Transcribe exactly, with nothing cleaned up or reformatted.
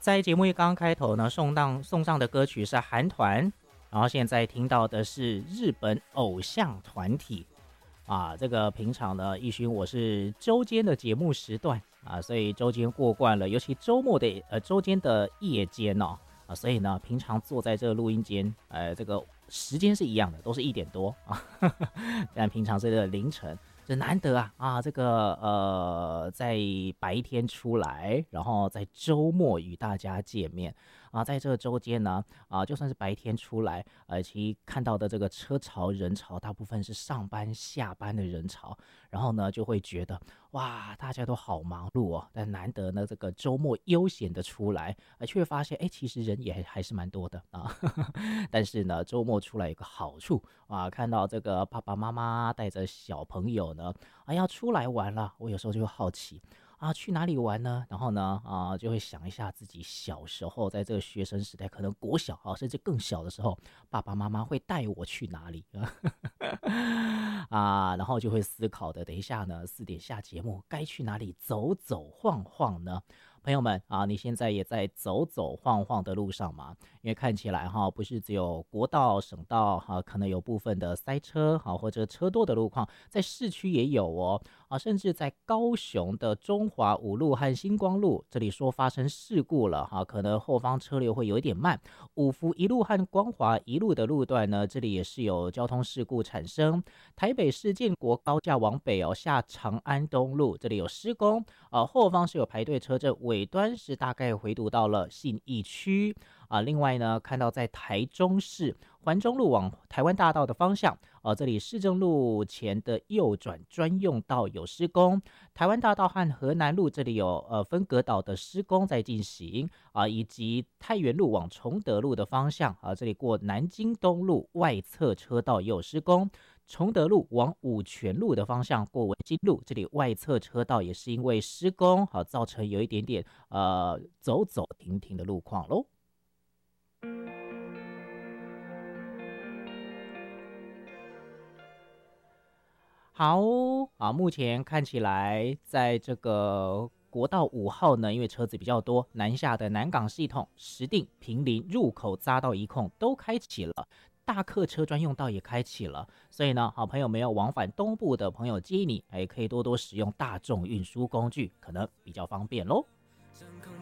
在节目一刚开头呢，送上送上的歌曲是韩团，然后现在听到的是日本偶像团体啊。这个平常呢，奕勋我是周间的节目时段啊，所以周间过惯了，尤其周末的呃周间的夜间哦啊，所以呢，平常坐在这个录音间，呃，这个时间是一样的，都是一点多啊，但平常是这个凌晨。这难得啊啊，这个呃，在白天出来，然后在周末与大家见面啊，在这个周间呢啊，就算是白天出来，呃，其实看到的这个车潮人潮，大部分是上班下班的人潮，然后呢就会觉得哇，大家都好忙碌哦，但难得呢这个周末悠闲的出来，呃，却发现哎，其实人也还是蛮多的啊，但是呢，周末出来有个好处啊，看到这个爸爸妈妈带着小朋友呢，啊，要出来玩了，我有时候就会好奇啊，去哪里玩呢？然后呢，啊，就会想一下自己小时候在这个学生时代，可能国小啊，甚至更小的时候，爸爸妈妈会带我去哪里啊？然后就会思考的，等一下呢，四点下节目该去哪里走走晃晃呢？朋友们啊，你现在也在走走晃晃的路上吗？因为看起来哈，不是只有国道、省道哈，可能有部分的塞车哈，或者车多的路况，在市区也有哦啊，甚至在高雄的中华五路和星光路这里说发生事故了哈，可能后方车流会有一点慢。五福一路和光华一路的路段呢，这里也是有交通事故产生。台北市建国高架往北哦，下长安东路这里有施工啊，后方是有排队车阵，尾端是大概回堵到了信义区啊。另外呢，看到在台中市环中路往台湾大道的方向啊，这里市政路前的右转专用道有施工，台湾大道和河南路这里有呃分隔岛的施工在进行啊，以及太原路往崇德路的方向啊，这里过南京东路外侧车道也有施工。崇德路往五权路的方向过文金路，这里外侧车道也是因为施工，好造成有一点点呃走走停停的路况喽。好啊，目前看起来在这个国道五号呢，因为车子比较多，南下的南港系统、石碇、平林入口匝道一控都开启了。大客车专用道也开启了，所以呢，好朋友们要往返东部的朋友，建议你哎可以多多使用大众运输工具，可能比较方便喽。